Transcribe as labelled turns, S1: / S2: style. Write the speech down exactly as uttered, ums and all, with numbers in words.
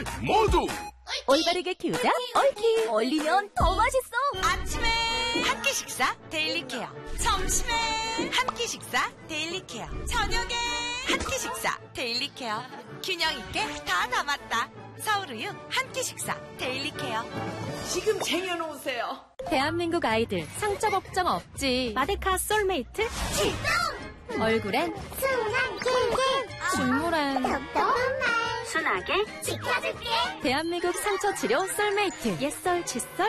S1: 상처를 모두
S2: 올바르게 키우자 옳키. 얼리면 더 맛있어.
S3: 아침에 한 끼 식사 데일리 케어, 점심에 한 끼 식사 데일리 케어, 저녁에 한 끼 식사 데일리 케어. 균형 있게 다 담았다. 서울우유 한 끼 식사 데일리 케어.
S4: 지금 쟁여놓으세요.
S2: 대한민국 아이들 상처 걱정 없지. 마데카 솔메이트 출동. 얼굴엔
S5: 순한 꿀꿀
S2: 중물한
S5: 똑똑한 말 순하게 지켜줄게.
S2: 대한민국 상처 치료 솔메이트. 옛설 칫솔